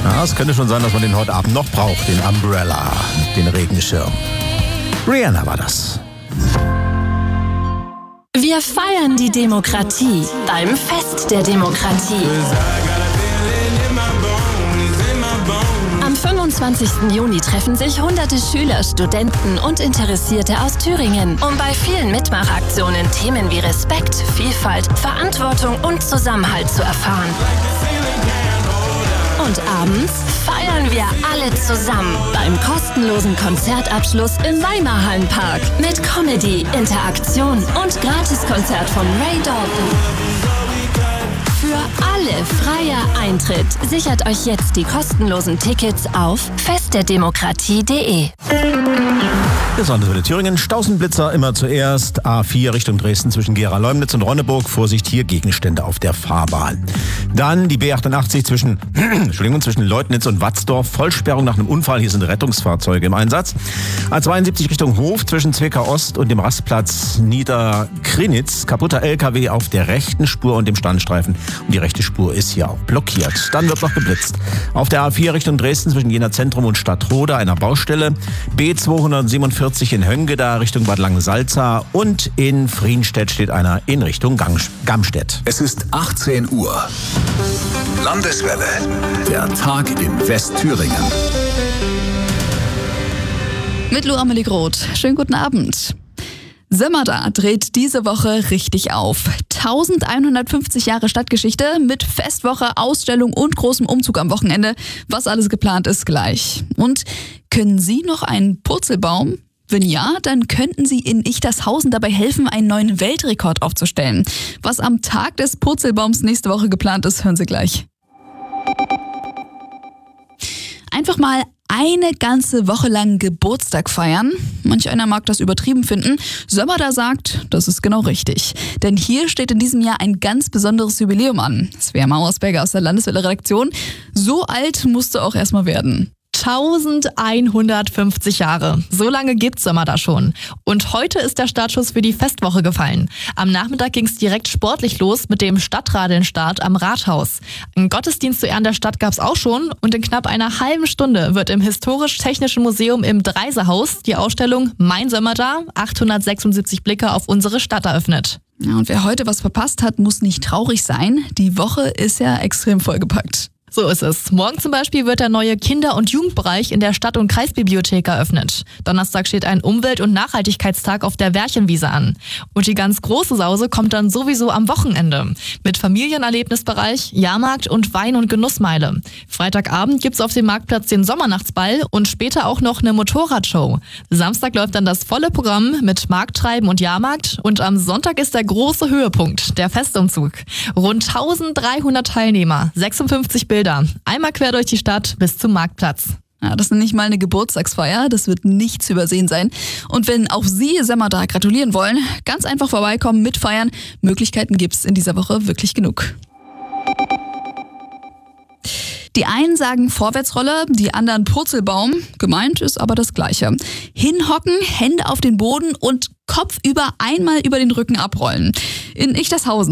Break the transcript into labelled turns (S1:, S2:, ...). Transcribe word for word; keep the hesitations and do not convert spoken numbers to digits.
S1: Ja, es könnte schon sein, dass man den heute Abend noch braucht, den Umbrella, den Regenschirm. Rihanna war das.
S2: Wir feiern die Demokratie beim Fest der Demokratie. Am fünfundzwanzigsten Juni treffen sich hunderte Schüler, Studenten und Interessierte aus Thüringen, um bei vielen Mitmachaktionen Themen wie Respekt, Vielfalt, Verantwortung und Zusammenhalt zu erfahren. Und abends feiern wir alle zusammen beim kostenlosen Konzertabschluss im Weimarhallenpark mit Comedy, Interaktion und Gratiskonzert von Ray Dalton. Für alle freier Eintritt. Sichert euch jetzt die kostenlosen Tickets auf festderdemokratie punkt de.
S1: Besonders für Thüringen, Stausenblitzer immer zuerst. A vier Richtung Dresden zwischen Gera-Leumnitz und Ronneburg. Vorsicht, hier Gegenstände auf der Fahrbahn. Dann die B achtundachtzig zwischen, Entschuldigung, zwischen Leutnitz und Watzdorf. Vollsperrung nach einem Unfall. Hier sind Rettungsfahrzeuge im Einsatz. A zweiundsiebzig Richtung Hof zwischen Zwickau Ost und dem Rastplatz Niederkrinitz. Kaputter L K W auf der rechten Spur und dem Standstreifen. Und die rechte Spur ist hier auch blockiert. Dann wird noch geblitzt. Auf der A vier Richtung Dresden zwischen Jena Zentrum und Stadtroda, einer Baustelle. B zweihundertsiebenundvierzig in Höngeda Richtung Bad Langensalza und in Frienstedt steht einer in Richtung Gamstedt.
S3: Es ist achtzehn Uhr. Landeswelle. Der Tag in Westthüringen.
S4: Mit Lou Amelie Groth. Schönen guten Abend. Sömmerda dreht diese Woche richtig auf. elfhundertfünfzig Jahre Stadtgeschichte mit Festwoche, Ausstellung und großem Umzug am Wochenende. Was alles geplant ist, gleich. Und können Sie noch einen Purzelbaum? Wenn ja, dann könnten Sie in Ichtershausen dabei helfen, einen neuen Weltrekord aufzustellen. Was am Tag des Purzelbaums nächste Woche geplant ist, hören Sie gleich. Einfach mal eine ganze Woche lang Geburtstag feiern. Manch einer mag das übertrieben finden. Sömmerda sagt, das ist genau richtig. Denn hier steht in diesem Jahr ein ganz besonderes Jubiläum an. Svea Mauersberger aus der Landeswelle-Redaktion. So alt musste auch erstmal werden.
S5: elfhundertfünfzig Jahre. So lange gibt's Sömmerda schon. Und heute ist der Startschuss für die Festwoche gefallen. Am Nachmittag ging's direkt sportlich los mit dem Stadtradelnstart am Rathaus. Einen Gottesdienst zu Ehren der Stadt gab's auch schon und in knapp einer halben Stunde wird im Historisch-Technischen Museum im Dreiserhaus die Ausstellung Mein Sömmerda, achthundertsechsundsiebzig Blicke auf unsere Stadt eröffnet.
S4: Ja, und wer heute was verpasst hat, muss nicht traurig sein. Die Woche ist ja extrem vollgepackt.
S5: So ist es. Morgen zum Beispiel wird der neue Kinder- und Jugendbereich in der Stadt- und Kreisbibliothek eröffnet. Donnerstag steht ein Umwelt- und Nachhaltigkeitstag auf der Werchenwiese an. Und die ganz große Sause kommt dann sowieso am Wochenende. Mit Familienerlebnisbereich, Jahrmarkt und Wein- und Genussmeile. Freitagabend gibt's auf dem Marktplatz den Sommernachtsball und später auch noch eine Motorradshow. Samstag läuft dann das volle Programm mit Markttreiben und Jahrmarkt. Und am Sonntag ist der große Höhepunkt, der Festumzug. Rund dreizehnhundert Teilnehmer, sechsundfünfzig Bilder. Einmal quer durch die Stadt bis zum Marktplatz.
S4: Ja, das ist nicht mal eine Geburtstagsfeier, das wird nicht zu übersehen sein. Und wenn auch Sie Sömmerda gratulieren wollen, ganz einfach vorbeikommen, mitfeiern. Möglichkeiten gibt's in dieser Woche wirklich genug. Die einen sagen Vorwärtsrolle, die anderen Purzelbaum. Gemeint ist aber das Gleiche. Hinhocken, Hände auf den Boden und kopfüber einmal über den Rücken abrollen. In Ichtershausen